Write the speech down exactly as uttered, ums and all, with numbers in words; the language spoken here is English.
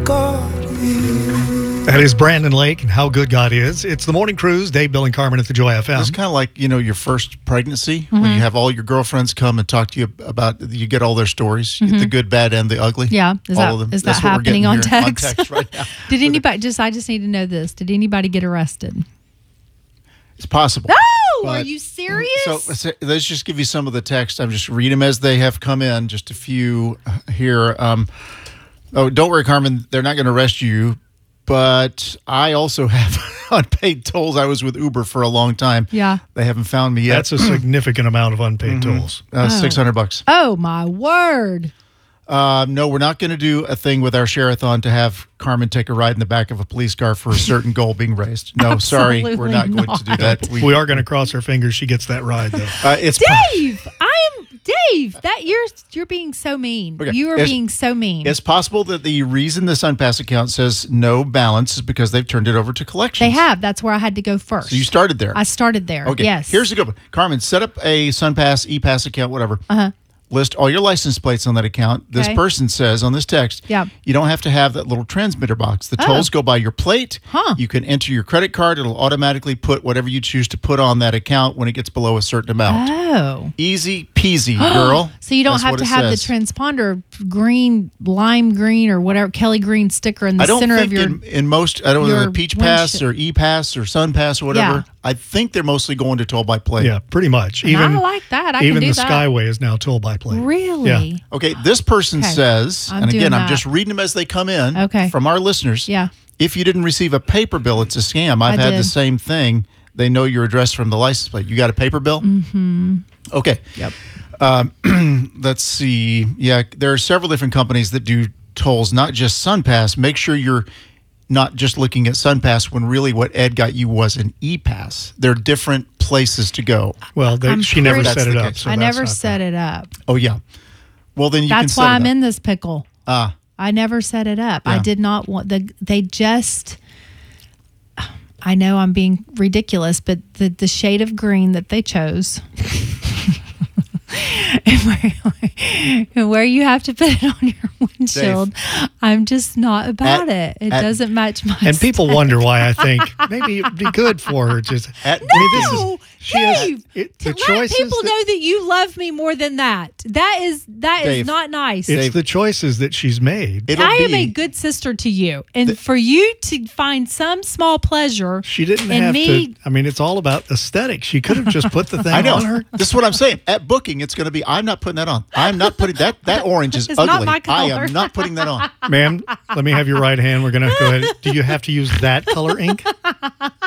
God is. That is Brandon Lake and How Good God Is. It's the Morning Cruise, Dave, Bill, and Carmen at the Joy F M. It's kind of like, you know, your first pregnancy Mm-hmm. when you have all your girlfriends come and talk to you about, you get all their stories, you get the good, bad, and the ugly. Yeah, is all that of them. is that That's what we're happening getting on here text? on text right now. Did anybody just? I just need to know this. Did anybody get arrested? It's possible. No, are But- you serious? So so let's just give you some of the text. I'm just reading them as they have come in. Just a few uh, here. Um, oh, don't worry, Carmen. They're not going to arrest you. But I also have unpaid tolls. I was with Uber for a long time. Yeah. They haven't found me yet. That's a significant amount of unpaid tolls. uh, six hundred bucks. Oh my word! Uh, no, we're not going to do a thing with our share-a-thon to have Carmen take a ride in the back of a police car for a certain goal being raised. No, sorry, we're not, Absolutely going to do that. We are going to cross our fingers she gets that ride, though. Uh, it's Dave, I am Dave. That you're you're being so mean. Okay. You are It's- being so mean. It's possible that the reason the SunPass account says no balance is because they've turned it over to collections. They have. That's where I had to go first. So you started there. I started there. Okay. Yes. Here's a good one. Carmen, set up a SunPass, ePass account, whatever. Uh-huh. List all your license plates on that account. This Okay. person says on this text, Yeah. you don't have to have that little transmitter box. The Oh. tolls go by your plate. Huh. You can enter your credit card. It'll automatically put whatever you choose to put on that account when it gets below a certain amount. Oh. Easy peasy, girl. So you don't That's have what to it have says. the transponder green, lime green, or whatever Kelly green sticker in the I don't center think of your. in, in most, I don't know, your the Peach Pass windshield. or E-Pass or Sun Pass or whatever. Yeah. I think they're mostly going to toll by plate. Yeah, pretty much. And Even I like that. I even can do the that. Skyway is now toll by plate. Really? Yeah. Okay, this person Okay. says, I'm and doing again, I'm that. just reading them as they come in Okay. from our listeners. Yeah. If you didn't receive a paper bill, it's a scam. I've I had did. the same thing. They know your address from the license plate. You got a paper bill? Mm-hmm. Okay. Yep. Um, let's see. Yeah, there are several different companies that do tolls, not just SunPass. Make sure you're not just looking at SunPass when really what Ed got you was an E-Pass. There are different places to go. Well, they, I'm she never pretty- set it That's the up. case. So I that's never not set that. it up. Oh, yeah. Well, then you can That's set why it I'm up. in this pickle. Ah. I never set it up. I Yeah. did not want the. They just. I know I'm being ridiculous, but the the shade of green that they chose, and where, and where you have to put it on your windshield, I'm just not about At- it. It at- doesn't match my. And people aesthetic. wonder why I think maybe it'd be good for her. Just At I mean, this No, is, she has Dave, it, to the let choices. people that- know that you love me more than that. That is that is Dave, not nice. it's Dave. the choices that she's made. It'll I am be, a good sister to you, and for you to find some small pleasure, She didn't and have me, to. I mean, it's all about aesthetics. She could have just put the thing I know. on her. This is what I'm saying. At booking, it's going to be, I'm not putting that on. I'm not putting that. That orange is It's ugly. not my I color. am not putting that on. Ma'am, let me have your right hand. We're going to go ahead. Do you have to use that color ink?